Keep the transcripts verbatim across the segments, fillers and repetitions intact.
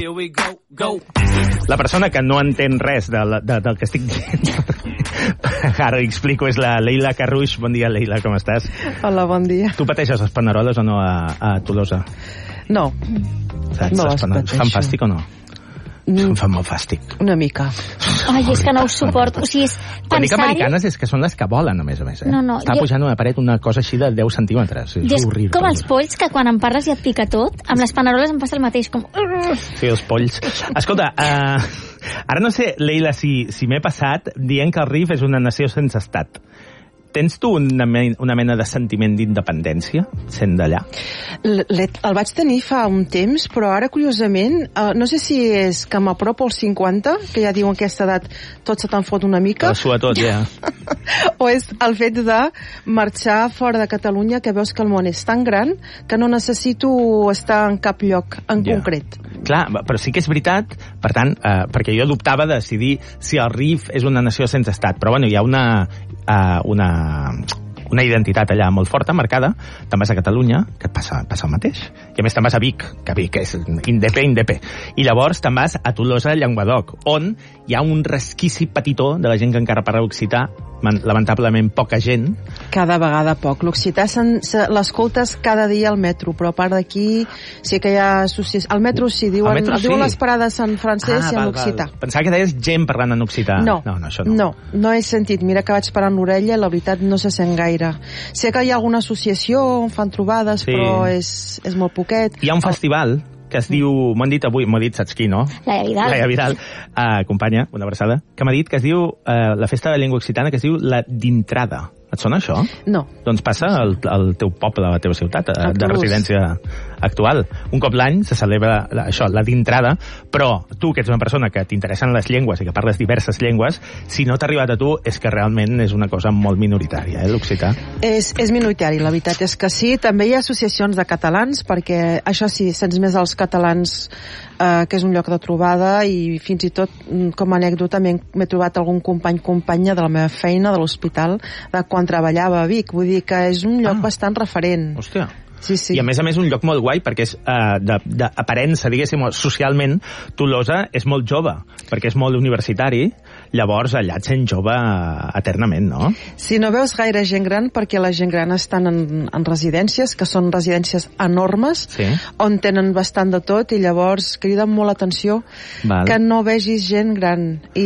Here we go, go. La persona que no entén res de, de, del que estic dient, ara ho explico, és la Leila Carruix. Bon dia, Leila, com estàs? Hola, bon dia. Tu pateixes les paneroles o no a, a Tolosa? No. Saps, no les paneroles fan fàstic o no? Em fan molt fàstic. Una mica. Ai, és que no ho suporto. O sigui, és quan dic americanes és que són les que volen, a més a més. Eh? No, no, Està jo... pujant una paret una cosa així de deu centímetres. És, és horrible. Com els polls, que quan em parles ja et pica tot. Amb les paneroles em passa el mateix, com... Sí, els polls. Escolta, uh, ara no sé, Leila, si, si m'he passat dient que el R I F és una nació sense estat. Tens tu una, men una mena de sentiment d'independència sent d'allà? El vaig tenir fa un temps, però ara, curiosament, uh, no sé si és que m'apropo als cinquanta, que ja diuen que a aquesta edat tot se te'n fot una mica. Te sua tot, ja. O és el fet de marxar fora de Catalunya, que veus que el món és tan gran que no necessito estar en cap lloc en ja. concret. Clar, però sí que és veritat, per tant, eh, perquè jo dubtava de decidir si el R I F és una nació sense estat, però bueno, hi ha una, eh, una, una identitat allà molt forta, marcada. Te'n vas a Catalunya, que et passa, passa el mateix, i a més te'n vas a Vic, que Vic és indepè, indepè, i llavors te'n vas a Tolosa, Llenguadoc, on hi ha un resquici petitó de la gent que encara parla occità, lamentablement poca gent. Cada vegada poc. L'occità l'escoltes cada dia al metro, però a part d'aquí sí que hi ha associació. Al metro sí, diuen, metro, sí. diuen les parades en francès ah, i en val, occità. Val. Pensava que deies gent parlant en occità. No, no, no, això no. no, no he sentit. Mira que vaig parant l'orella i la veritat no se sent gaire. Sé que hi ha alguna associació, fan trobades, sí. però és, és molt poquet. Hi ha un festival que es diu, m'ho han dit avui, m'ho ha dit, saps qui, no? Laia Vidal. Laia Vidal, uh, companya, una abraçada, que m'ha dit que es diu, uh, la festa de la llengua occitana, que es diu la d'Intrada. Et sona això? No. Doncs passa al, al teu poble, a la teva ciutat, a, de residència actual. Un cop l'any se celebra la, això, la d'Intrada, però tu, que ets una persona que t'interessen les llengües i que parles diverses llengües, si no t'ha arribat a tu és que realment és una cosa molt minoritària, eh, l'occità? És, és minoritari, la veritat és que sí. També hi ha associacions de catalans, perquè això sí, sents més els catalans, eh, que és un lloc de trobada, i fins i tot, com a anècdota, m'he trobat algun company, companya de la meva feina, de l'hospital, de quan treballava a Vic, vull dir que és un lloc ah. bastant referent. Hòstia. Sí, sí. I a més a més un lloc molt guai perquè és uh, d'aparença, diguéssim, socialment, Tolosa és molt jove, perquè és molt universitari, llavors allà et sent jove eternament, no? Sí, no veus gaire gent gran perquè la gent gran estan en, en residències, que són residències enormes, sí. on tenen bastant de tot, i llavors criden molt l'atenció que no vegis gent gran.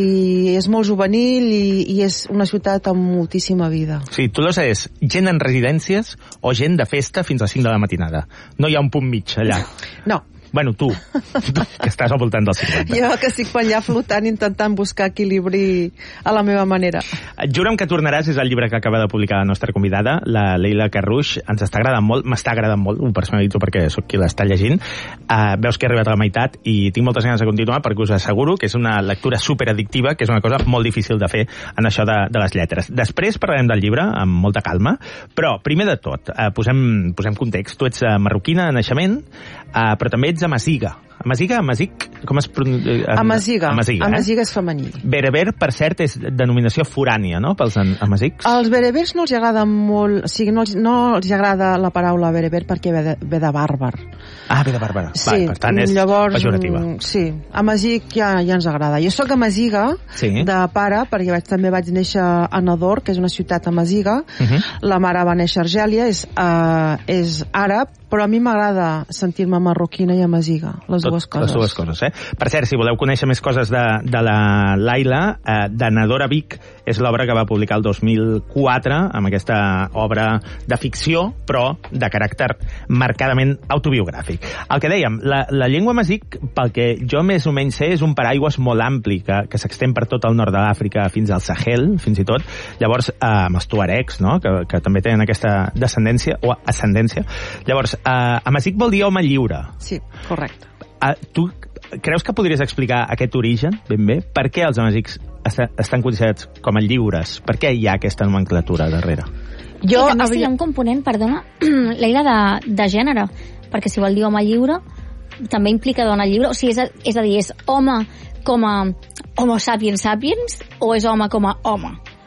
I és molt juvenil i, i és una ciutat amb moltíssima vida. Sí, Tolosa és gent en residències o gent de festa fins a cinc de la matinada. No hi ha un punt mig allà. No. Bueno, tu, que estàs al voltant dels cinquanta. Jo que estic per allà flotant intentant buscar equilibri a la meva manera. Jura'm que tornaràs, és el llibre que acaba de publicar la nostra convidada, la Leila Carruix. Ens està agradant molt, m'està agradant molt, ho personalitzo perquè sóc qui l'està llegint. Uh, veus que he arribat a la meitat i tinc moltes ganes de continuar perquè us asseguro que és una lectura superaddictiva, que és una cosa molt difícil de fer en això de, de les lletres. Després parlarem del llibre amb molta calma, però primer de tot, uh, posem, posem context. Tu ets uh, marroquina de naixement, uh, però també ets Amaziga. Amaziga, Amazic, com es pronuncia? Amaziga. Amaziga, Amaziga eh? és femení. Bereber, per cert, és denominació forània, no?, pels amazics. Els berebers no els agrada molt... O sigui, no els, no els agrada la paraula bereber perquè ve de, ve de bàrbar. Ah, ve de bàrbar. Sí, Va, per tant, és llavors, pejorativa. Sí, Amazic ja, ja ens agrada. Jo sóc amaziga, sí. de pare, perquè vaig, també vaig néixer a Nador, que és una ciutat amaziga. Uh -huh. La mare va néixer a Argèlia, és, uh, és àrab, però a mi m'agrada sentir-me marroquina i amaziga, les Tot, dues coses. Les dues coses, eh? Per cert, si voleu conèixer més coses de, de la Laila, eh, de Nador a Vic és l'obra que va publicar el dos mil quatre, amb aquesta obra de ficció, però de caràcter marcadament autobiogràfic. El que dèiem, la, la llengua amazic, pel que jo més o menys sé, és un paraigües molt ampli, que, que s'extén per tot el nord de l'Àfrica fins al Sahel, fins i tot. Llavors, eh, amb els tuaregs, no?, que, que també tenen aquesta descendència, o ascendència. Llavors, eh, amazic vol dir home lliure. Sí, correcte. Uh, tu creus que podries explicar aquest origen, ben bé? Per què els amazics est estan considerats com a lliures? Per què hi ha aquesta nomenclatura darrere? Jo, I també havia... hi ha un component, perdona, Leila, de, de gènere, perquè si vol dir home lliure, també implica dona lliure, o sigui, és a, és a dir, és home com a homo sapiens sapiens o és home com a home?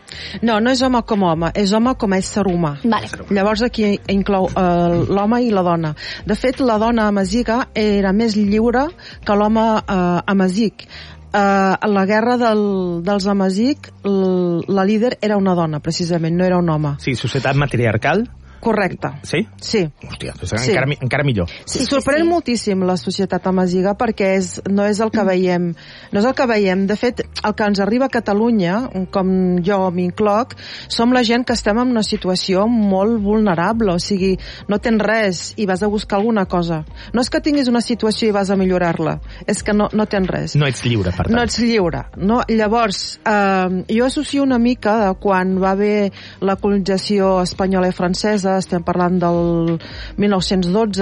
No, no és home com home, és home com a ésser humà. Vale. Llavors aquí inclou eh, l'home i la dona. De fet, la dona amaziga era més lliure que l'home eh, amazigh. Eh, a la guerra del, dels amazigh, la líder era una dona, precisament, no era un home. Sí, societat matriarcal. Correcte. Sí? Sí. Hòstia, doncs sí. Encara, encara millor. Sí, sorprèn sí, sí. moltíssim la societat amaziga perquè és, no és el que veiem. No és el que veiem. De fet, el que ens arriba a Catalunya, com jo m'incloc, som la gent que estem en una situació molt vulnerable. O sigui, no tens res i vas a buscar alguna cosa. No és que tinguis una situació i vas a millorar-la. És que no, no tens res. No ets lliure, per tant. No ets lliure. No? Llavors, eh, jo associo una mica de quan va haver la colonització espanyola i francesa, estem parlant del mil nou-cents dotze,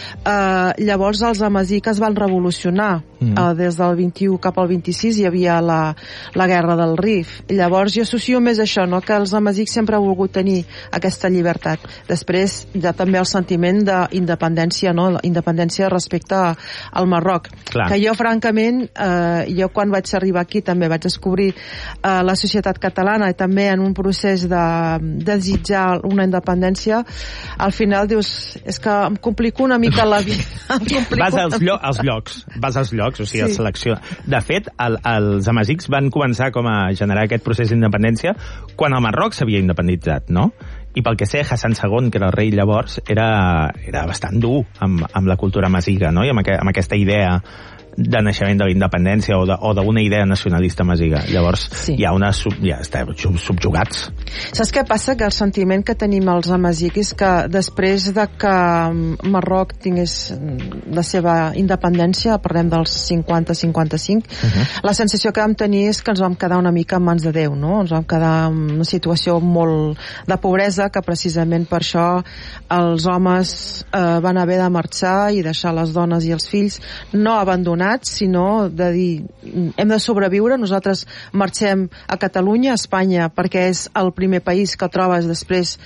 eh, llavors els amazics es van revolucionar. Mm. Eh, des del vint-i-u cap al vint-i-sis hi havia la, la guerra del Rif. Llavors jo associo més això, no? Que els amazics sempre han volgut tenir aquesta llibertat. Després hi ha també el sentiment d'independència, no? Independència respecte al Marroc. Clar. Que jo, francament, eh, jo quan vaig arribar aquí també vaig descobrir eh, la societat catalana i també en un procés de desitjar una independència, al final dius, és que em complico una mica la vida. Vas als, llo als llocs, vas als llocs, o sigui, sí. a selecció. De fet, el, els amazics van començar com a generar aquest procés d'independència quan el Marroc s'havia independitzat, no? I pel que sé, Hassan segon, que era el rei llavors, era, era bastant dur amb, amb la cultura amaziga, no? I amb, aqu amb aquesta idea de naixement de la independència o d'una idea nacionalista amaziga. Llavors, sí. hi ha una sub, ja estem subjugats. Saps què passa? Que el sentiment que tenim els amazics és que després de que Marroc tingués la seva independència, parlem dels cinquanta cinquanta-cinc, uh -huh. la sensació que vam tenir és que ens vam quedar una mica en mans de Déu, no? Ens vam quedar en una situació molt de pobresa, que precisament per això els homes eh, van haver de marxar i deixar les dones i els fills no abandonats, sinó de dir, hem de sobreviure, nosaltres marxem a Catalunya, a Espanya, perquè és el primer país que trobes després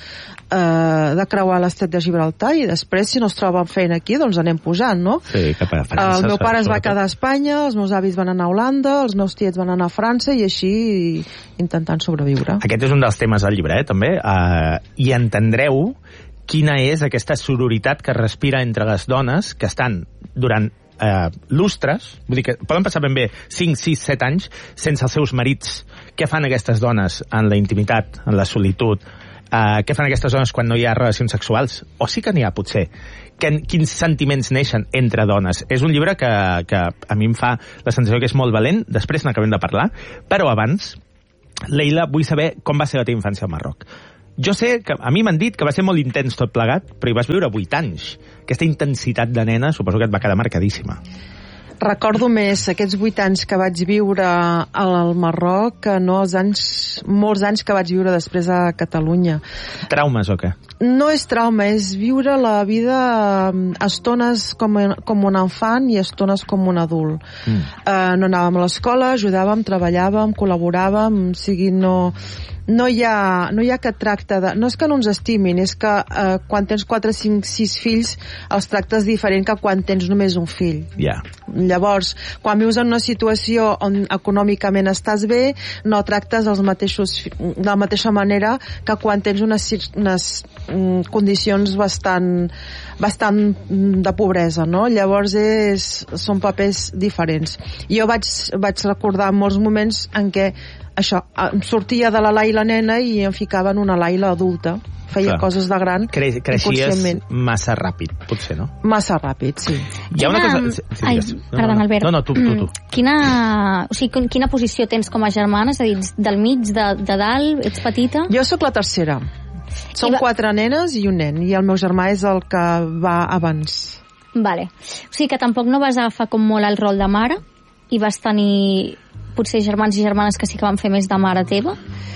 eh, de creuar l'estret de Gibraltar, i després, si no es troben feina aquí, doncs anem posant, no? Sí, cap a França. El meu pare es va quedar a Espanya, els meus avis van anar a Holanda, els meus tiets van anar a França, i així intentant sobreviure. Aquest és un dels temes del llibre, eh, també, uh, i entendreu quina és aquesta sororitat que respira entre les dones que estan durant eh, lustres, vull dir que poden passar ben bé cinc, sis, set anys sense els seus marits. Què fan aquestes dones en la intimitat, en la solitud? Eh, què fan aquestes dones quan no hi ha relacions sexuals? O sí que n'hi ha, potser. Que, quins sentiments neixen entre dones? És un llibre que, que a mi em fa la sensació que és molt valent, després n'acabem de parlar, però abans, Leila, vull saber com va ser la teva infància al Marroc. Jo sé que a mi m'han dit que va ser molt intens tot plegat, però hi vas viure vuit anys. Aquesta intensitat de nena suposo que et va quedar marcadíssima. Recordo més aquests vuit anys que vaig viure al Marroc que no els anys, molts anys que vaig viure després a Catalunya. Traumes o què? No és trauma, és viure la vida estones com, com un infant i estones com un adult. Mm. Uh, no anàvem a l'escola, ajudàvem, treballàvem, col·laboràvem, o sigui, no... No hi ha, no hi ha que tracte de... No és que no ens estimin, és que eh, quan tens quatre, cinc, sis fills els tractes diferent que quan tens només un fill. Yeah. Llavors, quan vius en una situació on econòmicament estàs bé, no tractes els mateixos, de la mateixa manera que quan tens unes, unes mm, condicions bastant, bastant de pobresa, no? Llavors és, són papers diferents. Jo vaig, vaig recordar molts moments en què això, em sortia de la Laila nena i em ficava en una Laila adulta. Feia Clar. coses de gran. Cre Creixies massa ràpid, potser, no? Massa ràpid, sí. Hi ha una cosa... Sí, Ai, no, perdó, no, Albert. No, no, tu, tu, tu. Quina, o sigui, quina posició tens com a germana? És a dir, del mig, de, de dalt, ets petita? Jo sóc la tercera. Som va... quatre nenes i un nen, i el meu germà és el que va abans. Vale. O sigui que tampoc no vas agafar com molt el rol de mare i vas tenir potser germans i germanes que sí que van fer més de mare teva?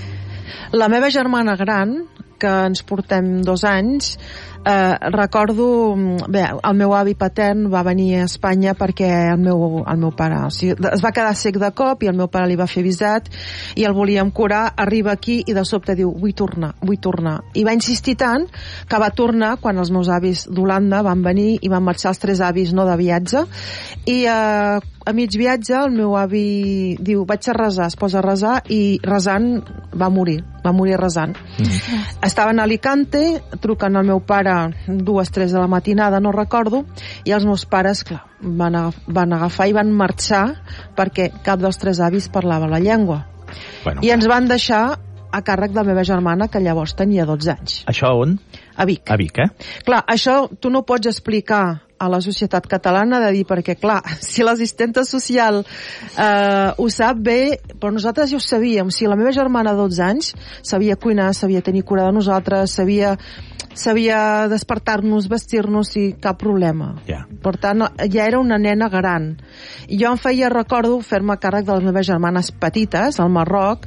La meva germana gran, que ens portem dos anys, eh, recordo... Bé, el meu avi patern va venir a Espanya perquè el meu, el meu pare... O sigui, es va quedar cec de cop i el meu pare li va fer visat i el volíem curar, arriba aquí i de sobte diu, vull tornar, vull tornar. I va insistir tant que va tornar quan els meus avis d'Holanda van venir i van marxar els tres avis, no, de viatge. I eh, a mig viatge el meu avi diu, vaig a resar, es posa a resar i resant va morir. va morir resant. Mm-hmm. Estava a Alicante, trucant al meu pare dues, tres de la matinada, no recordo, i els meus pares, clar, van, agaf, van agafar i van marxar perquè cap dels tres avis parlava la llengua. Bueno, I ens van deixar a càrrec de la meva germana, que llavors tenia dotze anys. Això on? A Vic. A Vic, eh? Clar, això tu no pots explicar a la societat catalana de dir, perquè clar, si l'assistenta social eh, ho sap bé, però nosaltres ja ho sabíem. Si la meva germana de dotze anys sabia cuinar, sabia tenir cura de nosaltres, sabia, sabia despertar-nos, vestir-nos, i cap problema. Yeah. Per tant, ja era una nena gran. I jo em feia, recordo, fer-me càrrec de les meves germanes petites al Marroc.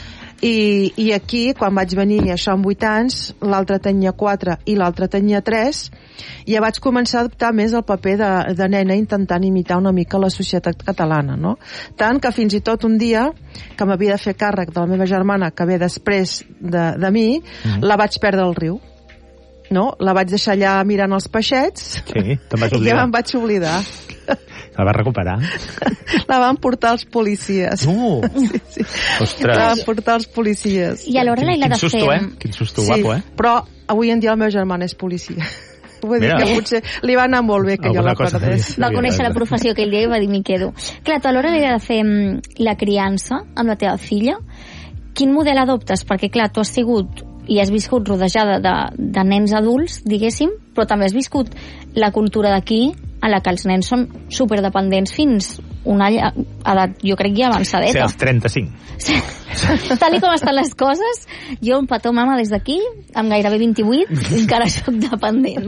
I, i aquí, quan vaig venir, això amb vuit anys, l'altre tenia quatre i l'altre tenia tres, ja vaig començar a adoptar més el paper de, de nena, intentant imitar una mica la societat catalana, no? Tant que fins i tot un dia, que m'havia de fer càrrec de la meva germana, que ve després de, de mi, mm-hmm. la vaig perdre al riu. No? La vaig deixar allà mirant els peixets. Sí, te'n vas oblidar. I ja me'n vaig oblidar. La vas recuperar? La van portar els policies. No! Sí, sí. Ostres. La van portar els policies. I alhora l'Aila de fer... Quin susto, eh? Quin susto sí, guapo, eh? Però avui en dia la meva germana és policia. Vull dir Mira. que potser li va anar molt bé que Alguna jo la perdés. Va conèixer la professió aquell dia i va dir, m'hi quedo. Clar, tu alhora l'Aila de fer la criança amb la teva filla, quin model adoptes? Perquè clar, tu has sigut i has viscut rodejada de, de nens adults, diguéssim, però també has viscut la cultura d'aquí, en la que els nens són superdependents fins una edat, jo crec, ja avançadeta. Sí, als trenta-cinc. Sí. Tal com estan les coses, jo un petó mama des d'aquí, amb gairebé vint-i-vuit, encara soc dependent.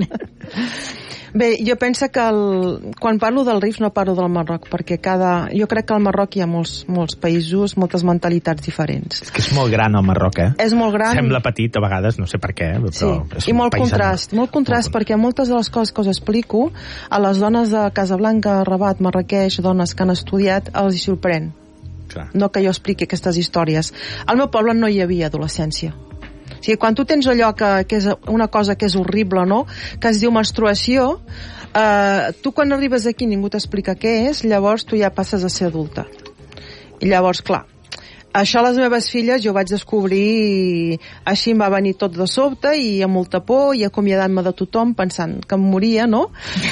Bé, jo penso que el, quan parlo del R I F no parlo del Marroc, perquè cada, jo crec que al Marroc hi ha molts, molts països, moltes mentalitats diferents. És que és molt gran el Marroc, eh? És molt gran. Sembla petit a vegades, no sé per què, però sí. és I un molt país contrast, molt contrast, molt perquè moltes de les coses que us explico a les dones de Casablanca, Rabat, Marrakeix, dones que han estudiat, els hi sorprèn. Clar. No que jo expliqui aquestes històries. Al meu poble no hi havia adolescència. O sigui, quan tu tens allò que, que és una cosa que és horrible, no?, que es diu menstruació, eh, tu quan arribes aquí ningú t'explica què és, llavors tu ja passes a ser adulta. I llavors, clar, això a les meves filles jo vaig descobrir i així em va venir tot de sobte i amb molta por i acomiadant-me de tothom pensant que em moria, no?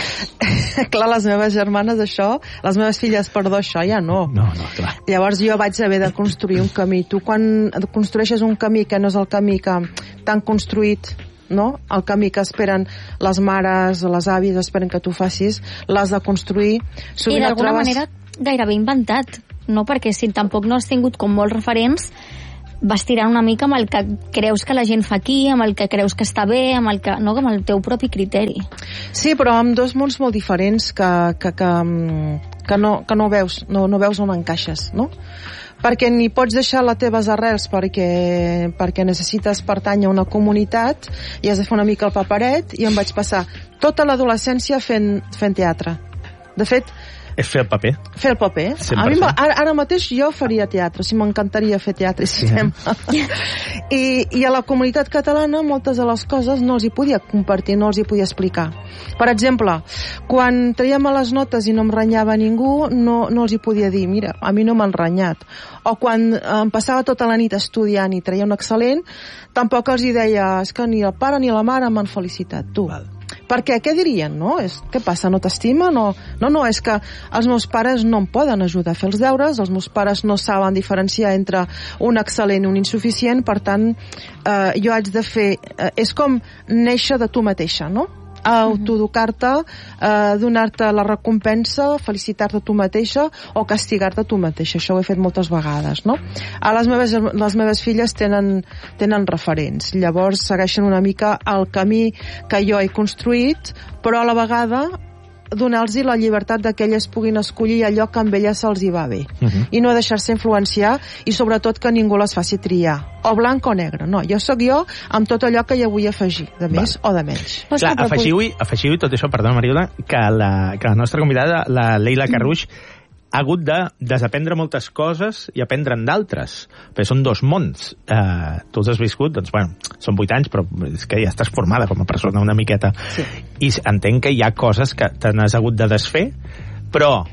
Clar, les meves germanes això, les meves filles, perdó, això ja no. No, no, clar. Llavors jo vaig haver de construir un camí. Tu quan construeixes un camí que no és el camí que t'han construït, no? El camí que esperen les mares, les àvies, esperen que tu facis, l'has de construir. I d'alguna trobes... manera gairebé inventat, no? Perquè si tampoc no has tingut com molts referents, vas tirant una mica amb el que creus que la gent fa aquí, amb el que creus que està bé, amb el que, no, amb el teu propi criteri. Sí, però amb dos mons molt diferents que, que, que, que, no, que no veus, no, no veus on encaixes, no? Perquè ni pots deixar les teves arrels perquè, perquè necessites pertànyer a una comunitat i has de fer una mica el paperet, i em vaig passar tota l'adolescència fent, fent teatre. De fet, és fer el paper. Fer el paper. A mi, ara, ara mateix jo faria teatre, si m'encantaria fer teatre i cinema. Sí. I, I a la comunitat catalana moltes de les coses no els hi podia compartir, no els hi podia explicar. Per exemple, quan traiem a les notes i no em renyava ningú, no, no els hi podia dir, mira, a mi no m'han renyat. O quan em passava tota la nit estudiant i traia un excel·lent, tampoc els hi deia, és que ni el pare ni la mare m'han felicitat, tu. Val. Perquè què dirien, no? És, què passa, no t'estima? No, no, no, és que els meus pares no em poden ajudar a fer els deures, els meus pares no saben diferenciar entre un excel·lent i un insuficient, per tant, eh, jo haig de fer... Eh, és com néixer de tu mateixa, no? Autoeducar-te, eh, donar-te la recompensa, felicitar-te tu mateixa o castigar-te tu mateixa. Això ho he fet moltes vegades, no? A les meves, les meves filles tenen, tenen referents, llavors segueixen una mica el camí que jo he construït, però a la vegada donar-los la llibertat de que elles puguin escollir allò que amb elles se'ls hi va bé. Uh -huh. I no deixar-se influenciar, i sobretot que ningú les faci triar o blanc o negre, no, jo sóc jo amb tot allò que hi vull afegir, de més Val. O de menys. Clar, afegiu-hi afegiu tot això, perdona Mariola, que la, que la nostra convidada, la Leila Carrouch, ha hagut de desaprendre moltes coses i aprendre'n d'altres, perquè són dos mons. Eh, tu els has viscut, doncs, bueno, són vuit anys, però és que ja estàs formada com a persona una miqueta. Sí. I entenc que hi ha coses que te n'has hagut de desfer, però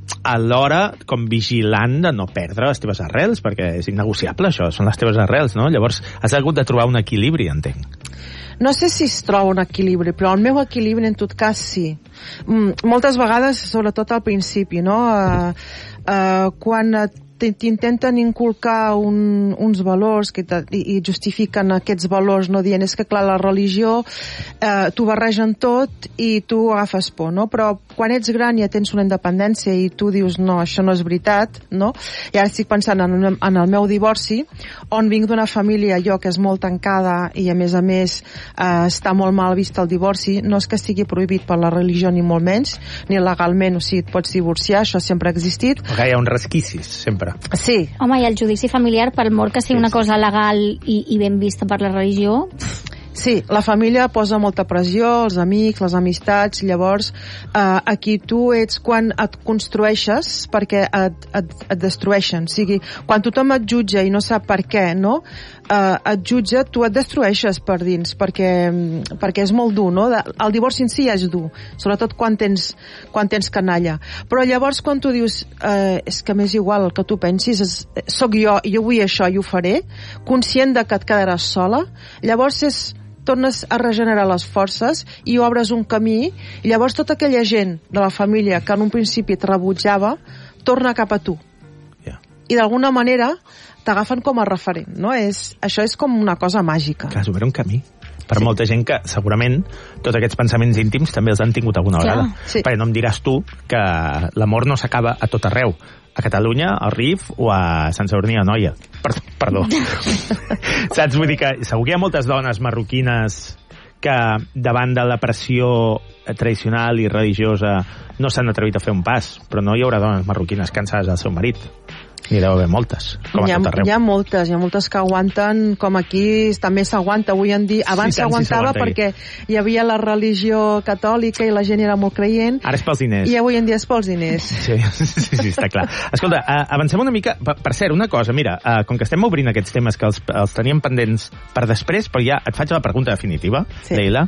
alhora com vigilant de no perdre les teves arrels, perquè és innegociable això, són les teves arrels, no? Llavors has hagut de trobar un equilibri, entenc. No sé si es troba un equilibri, però el meu equilibri en tot cas sí. Mm, moltes vegades, sobretot al principi, no? Uh, uh, quan t'intenten inculcar un, uns valors que i, i justifiquen aquests valors, no dient és que clar, la religió eh, t'ho barregen tot i tu agafes por, no? Però quan ets gran i ja tens una independència i tu dius no, això no és veritat, no? I ara estic pensant en, en el meu divorci, on vinc d'una família jo que és molt tancada i a més a més eh, està molt mal vist el divorci, no és que estigui prohibit per la religió ni molt menys, ni legalment, o sigui, et pots divorciar, això sempre ha existit. Perquè hi ha uns resquicis, sempre. Sí. Home, i el judici familiar, per molt que sigui sí, una cosa legal i, i ben vista per la religió... Sí, la família posa molta pressió, els amics, les amistats, llavors eh, aquí tu ets quan et construeixes perquè et, et, et destrueixen, o sigui, quan tothom et jutja i no sap per què, no? Eh, et jutja, tu et destrueixes per dins, perquè, perquè és molt dur, no? El divorci en si ja és dur, sobretot quan tens, quan tens canalla. Però llavors quan tu dius eh, és que m'és igual el que tu pensis, és, soc jo, jo vull això i ho faré, conscient de que et quedaràs sola, llavors és tornes a regenerar les forces i obres un camí, i llavors tota aquella gent de la família que en un principi et rebutjava, torna cap a tu. Yeah. I d'alguna manera t'agafen com a referent, no? És, això és com una cosa màgica. Clar, s'obre un camí. Per sí. molta gent que segurament tots aquests pensaments íntims també els han tingut alguna vegada. Sí. Perquè no em diràs tu que l'amor no s'acaba a tot arreu. A Catalunya, al R I F o a Sant Sadurní d'Anoia. Perdó. perdó. Saps? Vull dir que segur que hi ha moltes dones marroquines que davant de la pressió tradicional i religiosa no s'han atrevit a fer un pas, però no hi haurà dones marroquines cansades del seu marit. N'hi deu haver moltes, com a hi ha, tot arreu. Hi ha moltes, hi ha moltes que aguanten, com aquí també s'aguanta avui en dia. Abans s'aguantava sí, perquè hi havia la religió catòlica i la gent era molt creient. Ara és pels diners. I avui en dia és pels diners. Sí, sí, sí, sí està clar. Escolta, uh, avancem una mica... Per, per cert, una cosa, mira, uh, com que estem obrint aquests temes que els, els teníem pendents per després, però ja et faig la pregunta definitiva, sí. Leila.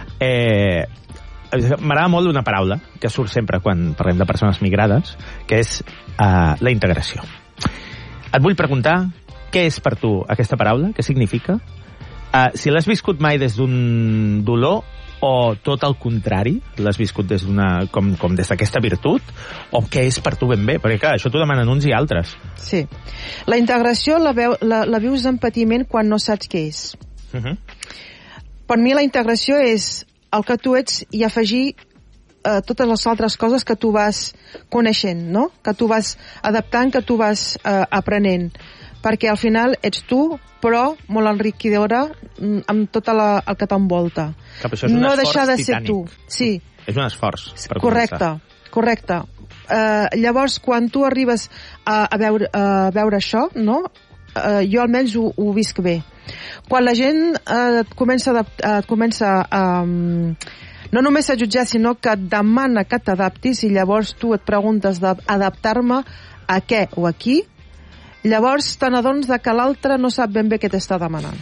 Eh, M'agrada molt una paraula que surt sempre quan parlem de persones migrades, que és uh, la integració. Et vull preguntar què és per tu aquesta paraula, què significa, uh, si l'has viscut mai des d'un dolor o tot el contrari, l'has viscut des d'una com, com des d'aquesta virtut, o què és per tu ben bé, perquè clar, això t'ho demanen uns i altres. Sí, la integració la, veu, la, la vius en patiment quan no saps què és. Uh-huh. Per mi la integració és el que tu ets i afegir eh, totes les altres coses que tu vas coneixent, no? Que tu vas adaptant, que tu vas eh, aprenent. Perquè al final ets tu, però molt enriquidora amb tot la, el que t'envolta. No deixar de ser tu. Sí. És un esforç. Per correcte, començar. correcte. Eh, llavors, quan tu arribes a, a, veure, a veure això, no? Uh, jo almenys ho, ho visc bé. Quan la gent uh, et comença a, uh, comença a um, no només a jutjar, sinó que et demana que t'adaptis, i llavors tu et preguntes d'adaptar-me a què o a qui, llavors te n'adones que l'altre no sap ben bé què t'està demanant.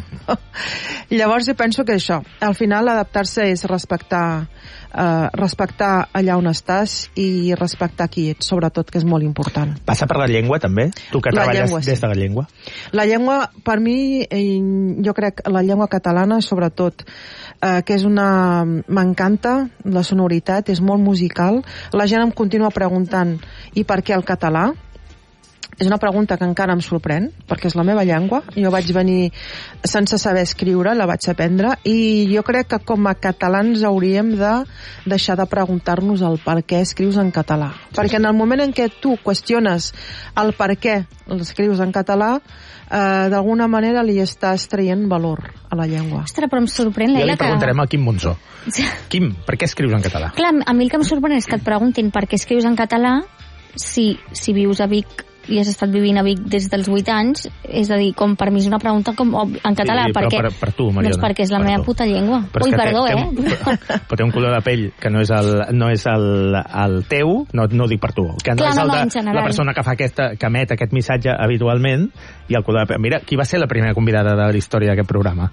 Llavors jo penso que això, al final adaptar-se és respectar eh, respectar allà on estàs i respectar qui ets, sobretot, que és molt important. Passa per la llengua també? Tu que la treballes llengua, sí. Des de la llengua? La llengua, per mi, jo crec la llengua catalana, sobretot, eh, que és una... m'encanta la sonoritat, és molt musical. La gent em continua preguntant i per què el català? És una pregunta que encara em sorprèn, perquè és la meva llengua. Jo vaig venir sense saber escriure, la vaig aprendre, i jo crec que com a catalans hauríem de deixar de preguntar-nos el per què escrius en català. Sí. Perquè en el moment en què tu qüestiones el per què escrius en català, eh, d'alguna manera li estàs traient valor a la llengua. Ostres, però em sorprèn, Leila, que... Ja li preguntarem que... al Quim Monzó. Quim, per què escrius en català? Clar, a mi el que em sorprèn és que et preguntin per què escrius en català si, si vius a Vic i has estat vivint a Vic des dels vuit anys, és a dir, com per mi és una pregunta com en català, sí, perquè, per, per tu, Mariona, doncs perquè és la meva tu. puta llengua. Però Ui, perdó, té, eh? Té un, però té un color de pell que no és el, no és el, el teu, no, no ho dic per tu, que no Clar, és no, el no, de la persona que fa aquesta, que emet aquest missatge habitualment, i el color de pell. Mira, qui va ser la primera convidada de la història d'aquest programa?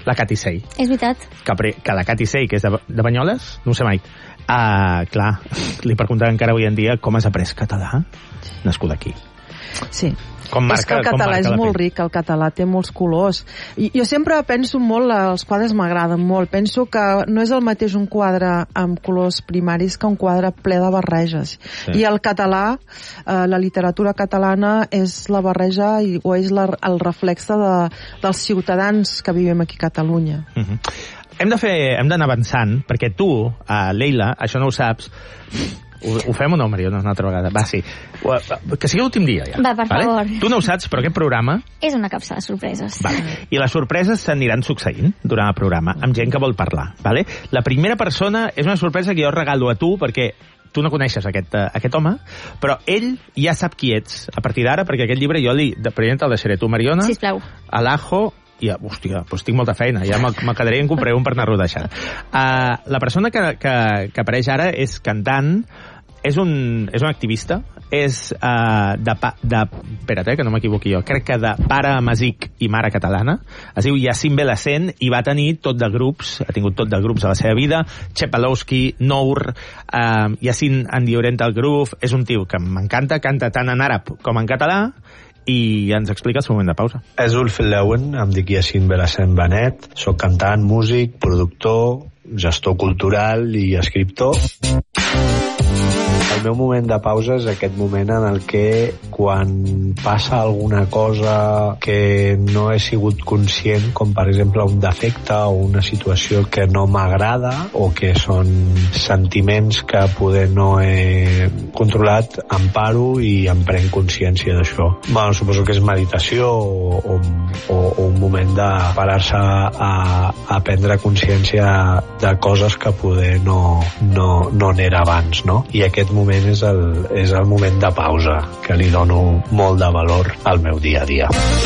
la Cati Sey. És veritat. Que, que la Cati Sey, que és de, de Banyoles, no ho sé mai. Uh, clar, li preguntava encara avui en dia com has après català, nascut aquí. Sí. Com marca, és que el català és molt pell. ric, el català té molts colors. I, jo sempre penso molt, els quadres m'agraden molt, penso que no és el mateix un quadre amb colors primaris que un quadre ple de barreges. Sí. I el català, eh, la literatura catalana és la barreja i, o és la, el reflex de, dels ciutadans que vivim aquí a Catalunya. Uh-huh. Hem de fer, hem d'anar avançant, perquè tu, uh, Leila, això no ho saps. Ho, ho fem o no, Mariona, una altra vegada? Va, sí. Que sigui l'últim dia, ja. Va, per vale? favor. Tu no ho saps, però aquest programa... És una capsa de sorpreses. Vale. I les sorpreses s'aniran succeint durant el programa, amb gent que vol parlar. Vale? La primera persona és una sorpresa que jo regalo a tu, perquè tu no coneixes aquest, uh, aquest home, però ell ja sap qui ets a partir d'ara, perquè aquest llibre jo li, de primer te'l deixaré tu, Mariona. Sisplau. A l'Ajo, i, hòstia, doncs tinc molta feina, ja me'l me quedaré i en compraré un per anar-lo deixant. Uh, la persona que, que, que apareix ara és cantant, és un, és un activista, és uh, de, pa, de... Espera't, eh, que no m'equivoqui jo. Crec que de pare amazic i mare catalana. Es diu Yacine Belacén i va tenir tot de grups, ha tingut tot de grups a la seva vida. Chepalowski, Nour, uh, Yacine and the Oriental Groove. És un tio que m'encanta, canta tant en àrab com en català, i ens explica el seu moment de pausa. És Ulf Leuen, em dic Yacine Belacén Benet, soc cantant, músic, productor, gestor cultural i escriptor. El meu moment de pausa és aquest moment en el que quan passa alguna cosa que no he sigut conscient, com per exemple un defecte o una situació que no m'agrada o que són sentiments que poder no he controlat, em paro i em prenc consciència d'això. Bueno, suposo que és meditació o, o, o un moment de parar-se a, a prendre consciència de coses que poder no, no, no n'era abans, no? I aquest moment és el, és el moment de pausa, que li dono molt de valor al meu dia a dia.